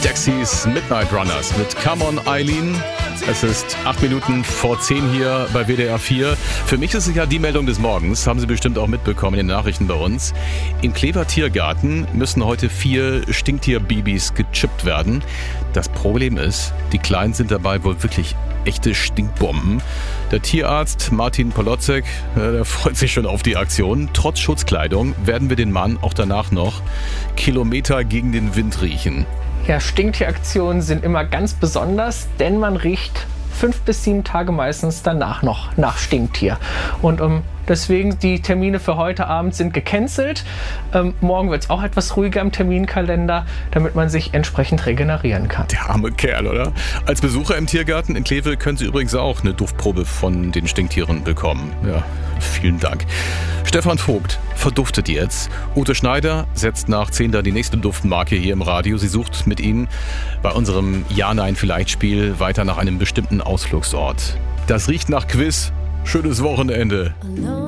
Dexys Midnight Runners mit Come On Eileen. Es ist 8 Minuten vor 10 hier bei WDR 4. Für mich ist es ja die Meldung des Morgens, haben Sie bestimmt auch mitbekommen in den Nachrichten bei uns. Im Klever Tiergarten müssen heute 4 Stinktierbabys gechippt werden. Das Problem ist, die Kleinen sind dabei wohl wirklich echte Stinkbomben. Der Tierarzt Martin Polotzek, der freut sich schon auf die Aktion. Trotz Schutzkleidung werden wir den Mann auch danach noch Kilometer gegen den Wind riechen. Ja, Stinktieraktionen sind immer ganz besonders, denn man riecht 5 bis 7 Tage meistens danach noch nach Stinktier. Und deswegen die Termine für heute Abend sind gecancelt. Morgen wird es auch etwas ruhiger im Terminkalender, damit man sich entsprechend regenerieren kann. Der arme Kerl, oder? Als Besucher im Tiergarten in Kleve können Sie übrigens auch eine Duftprobe von den Stinktieren bekommen. Ja, vielen Dank. Stefan Vogt verduftet jetzt. Ute Schneider setzt nach 10 die nächste Duftmarke hier im Radio. Sie sucht mit Ihnen bei unserem Ja-Nein-Vielleicht-Spiel weiter nach einem bestimmten Ausflugsort. Das riecht nach Quiz. Schönes Wochenende.